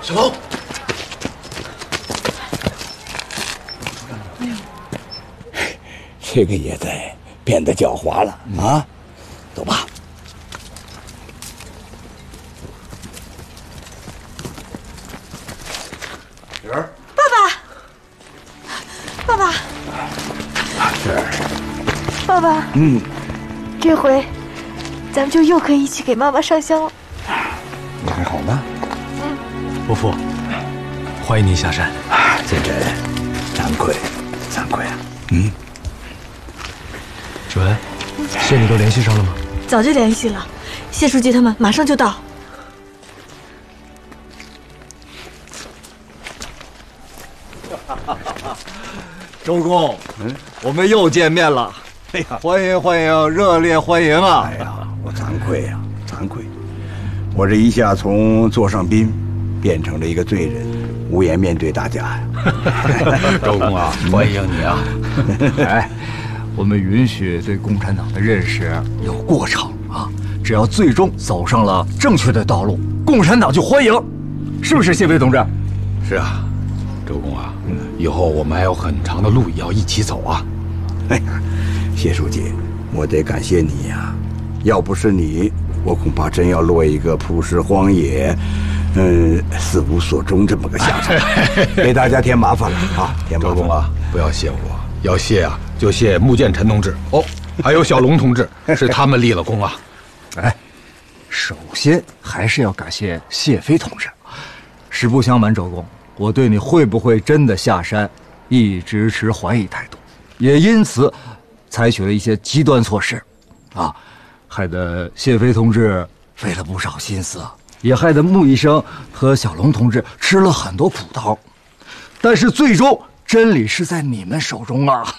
小龙， 这个也得变得狡猾了啊！走吧。 玲儿， 爸爸， 是， 爸爸，这回咱们就又可以一起给妈妈上香了。 你还好吗？ 伯父，欢迎您下山。 这真惭愧，惭愧啊！ 准，谢你都联系上了吗？ 早就联系了，谢书记他们马上就到。 周公，我们又见面了。 哎呀， 欢迎欢迎，热烈欢迎啊！ 哎呀，我惭愧呀，惭愧！我这一下从座上宾变成了一个罪人，无颜面对大家呀。 周公啊，欢迎你啊！哎，我们允许对共产党的认识有过程啊，只要最终走上了正确的道路，共产党就欢迎，是不是，谢飞同志？ 是啊，周公啊，以后我们还有很长的路要一起走啊。 哎呀，谢书记，我得感谢你呀，要不是你，我恐怕真要落一个曝尸荒野，死无所终这么个下场，给大家添麻烦了啊！添麻烦。 周公啊，不要谢我，要谢啊就谢穆建臣同志哦，还有小龙同志，是他们立了功啊。 哎，首先还是要感谢谢飞同志。实不相瞒，周公，我对你会不会真的下山，一直持怀疑态度，也因此采取了一些极端措施，啊，害得谢飞同志费了不少心思，也害得穆医生和小龙同志吃了很多苦头。但是最终真理是在你们手中啊！